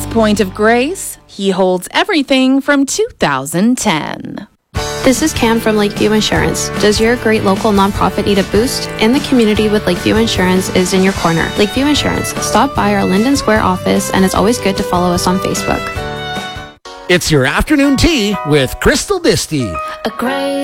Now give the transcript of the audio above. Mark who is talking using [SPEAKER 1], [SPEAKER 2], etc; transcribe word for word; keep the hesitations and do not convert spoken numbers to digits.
[SPEAKER 1] Point of Grace, he holds everything from two thousand ten.
[SPEAKER 2] This is Cam from Lakeview Insurance. Does your great local nonprofit need a boost? In the community with Lakeview Insurance is in your corner. Lakeview Insurance. Stop by our Linden Square office, and it's always good to follow us on Facebook.
[SPEAKER 3] It's your afternoon tea with Crystal Disty.
[SPEAKER 4] A great